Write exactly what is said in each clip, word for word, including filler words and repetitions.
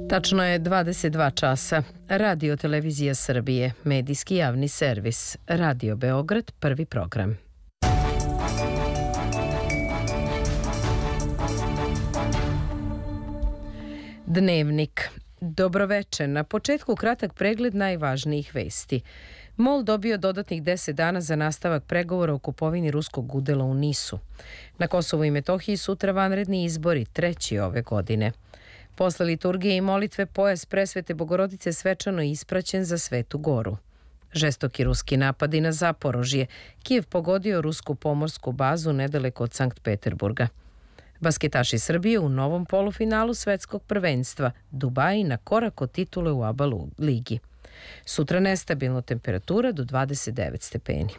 Tačno je dvadeset dva časa. Radio Televizija Srbije, medijski javni servis. Radio Beograd, prvi program. Dnevnik. Dobroveče. Na početku kratak pregled najvažnijih vesti. MOL dobio dodatnih deset dana za nastavak pregovora o kupovini ruskog udela u Nisu. Na Kosovu i Metohiji sutra vanredni izbori, treći ove godine. Posle liturgije i molitve pojas presvete Bogorodice svečano ispraćen za Svetu Goru. Žestoki ruski napadi na Zaporožje. Kijev pogodio rusku pomorsku bazu nedaleko od Sankt Peterburga. Basketaši Srbije u novom polufinalu svetskog prvenstva. Dubaji na korak od titule u A B A ligi. Sutra nestabilna temperatura do dvadeset devet stepeni.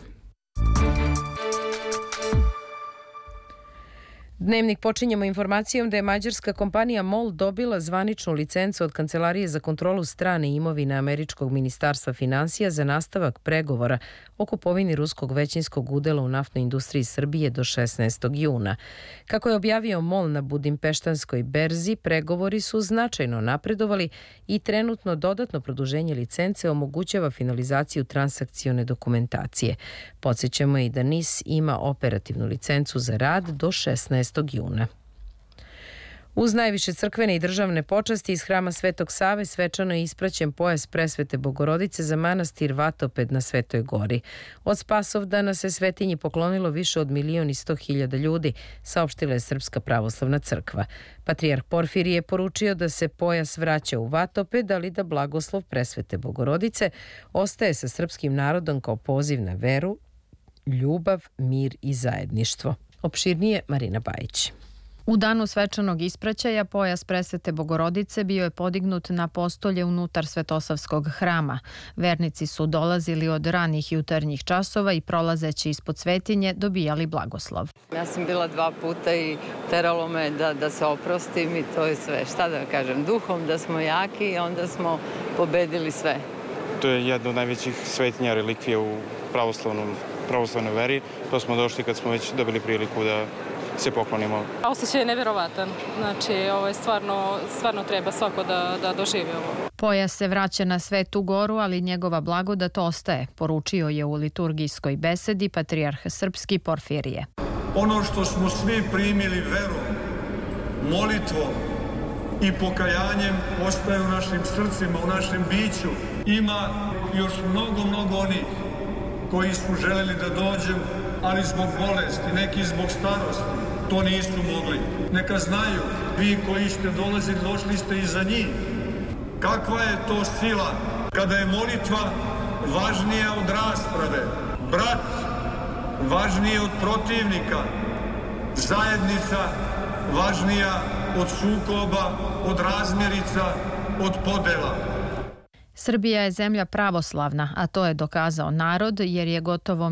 Dnevnik počinjemo informacijom da je mađarska kompanija MOL dobila zvaničnu licencu od Kancelarije za kontrolu strane imovine američkog ministarstva finansija za nastavak pregovora o kupovini ruskog većinskog udela u naftnoj industriji Srbije do šesnaestog juna. Kako je objavio MOL na Budimpeštanskoj berzi, pregovori su značajno napredovali i trenutno dodatno produženje licence omogućava finalizaciju transakcione dokumentacije. Podsjećamo i da N I S ima operativnu licencu za rad do šesnaestog juna. Uz najviše crkvene i državne počasti iz Hrama Svetog Save svečano je ispraćen pojas presvete Bogorodice za manastir Vatoped na Svetoj Gori. Od Spasovdana se svetinji poklonilo više od milion i sto hiljada ljudi, saopštila je Srpska pravoslavna crkva. Patrijarh Porfirije je poručio da se pojas vraća u Vatoped, ali da blagoslov presvete Bogorodice ostaje sa srpskim narodom kao poziv na veru, ljubav, mir i zajedništvo. Opširnije Marina Bajić. U danu svečanog ispraćaja pojas presvete Bogorodice bio je podignut na postolje unutar Svetosavskog hrama. Vernici su dolazili od ranih jutarnjih časova i prolazeći ispod svetinje dobijali blagoslov. Ja sam bila dva puta i teralo me da, da se oprostim i to je sve. Šta da kažem, duhom da smo jaki i onda smo pobedili sve. To je jedna od najvećih svetinja relikvije u pravoslavnom pravoslavnoj veri. To smo došli kad smo već dobili priliku da se poklonimo. Osjećaj je neverovatan. Znači, ovo je stvarno, stvarno treba svako da, da doživi ovo. Pojas se vraća na Svetu Goru, ali njegova blagodat ostaje, poručio je u liturgijskoj besedi patrijarh srpski Porfirije. Ono što smo svi primili verom, molitvom i pokajanjem ostaje u našim srcima, u našem biću. Ima još mnogo, mnogo onih koji su želeli da dođu, ali zbog bolesti, neki zbog starosti, to nisu mogli. Neka znaju, vi koji ste dolazili, došli ste i za njih. Kakva je to sila kada je molitva važnija od rasprave, brat važnije od protivnika, zajednica važnija od sukoba, od razmjerica, od podela. Srbija je zemlja pravoslavna, a to je dokazao narod jer je gotovo